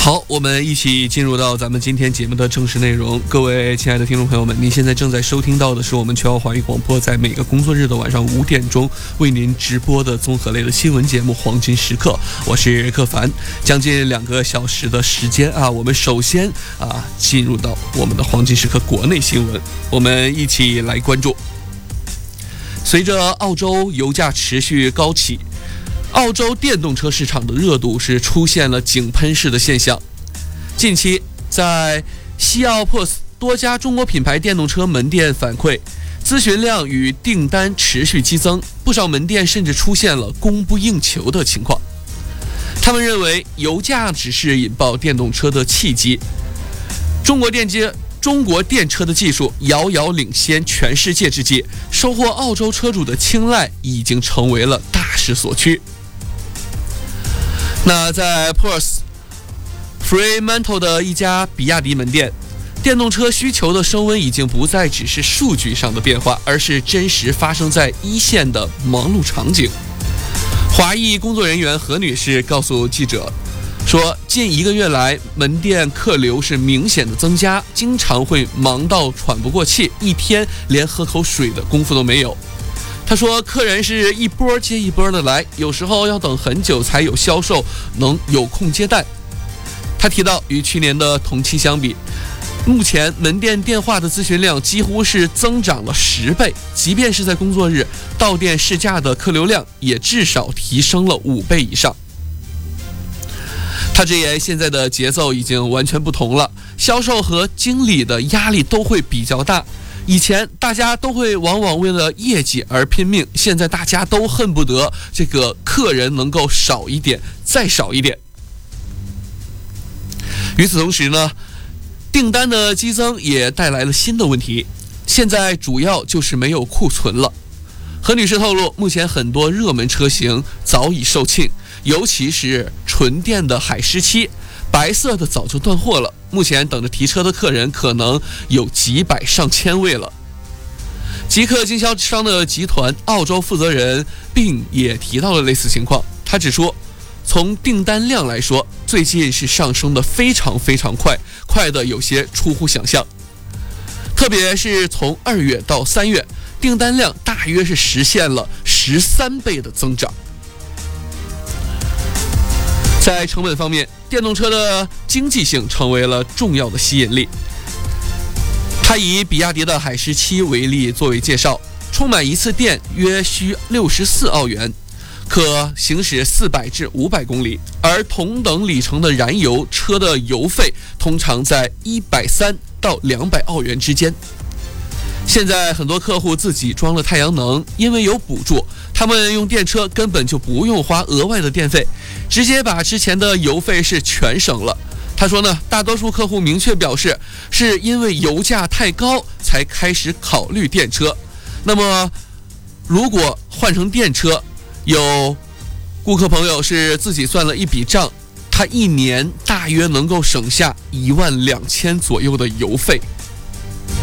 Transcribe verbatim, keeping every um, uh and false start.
好，我们一起进入到咱们今天节目的正式内容。各位亲爱的听众朋友们，您现在正在收听到的是我们全澳华语广播在每个工作日的晚上五点钟为您直播的综合类的新闻节目《黄金时刻》，我是克凡。将近两个小时的时间啊，我们首先啊进入到我们的黄金时刻国内新闻，我们一起来关注。随着澳洲油价持续高企，澳洲电动车市场的热度是出现了井喷式的现象。近期，在西澳 P O S 多家中国品牌电动车门店反馈，咨询量与订单持续激增，不少门店甚至出现了供不应求的情况。他们认为，油价只是引爆电动车的契机。中国电机。中国电车的技术遥遥领先全世界之际，收获澳洲车主的青睐已经成为了大势所趋。那在 P O S Fremantle 的一家比亚迪门店，电动车需求的升温已经不再只是数据上的变化，而是真实发生在一线的忙碌场景。华裔工作人员何女士告诉记者说，近一个月来，门店客流是明显的增加，经常会忙到喘不过气，一天连喝口水的功夫都没有。他说，客人是一波接一波的来，有时候要等很久才有销售能有空接单。他提到，与去年的同期相比，目前门店电话的咨询量几乎是增长了十倍，即便是在工作日，到店试驾的客流量也至少提升了五倍以上。他直言，现在的节奏已经完全不同了，销售和经理的压力都会比较大。以前大家都会往往为了业绩而拼命，现在大家都恨不得这个客人能够少一点，再少一点。与此同时呢，订单的激增也带来了新的问题，现在主要就是没有库存了。何女士透露，目前很多热门车型早已售罄，尤其是纯电的海狮七，白色的早就断货了，目前等着提车的客人可能有几百上千位了。极客经销商的集团澳洲负责人并也提到了类似情况，他指出，从订单量来说，最近是上升的非常非常快，快的有些出乎想象。特别是从二月到三月，订单量大约是实现了十三倍的增长。在成本方面，电动车的经济性成为了重要的吸引力。他以比亚迪的海狮七为例作为介绍，充满一次电约需六十四澳元，可行驶四百至五百公里，而同等里程的燃油车的油费通常在一百三到两百澳元之间。现在很多客户自己装了太阳能，因为有补助，他们用电车根本就不用花额外的电费，直接把之前的油费是全省了。他说呢，大多数客户明确表示，是因为油价太高才开始考虑电车。那么，如果换成电车，有顾客朋友是自己算了一笔账，他一年大约能够省下一万两千左右的油费。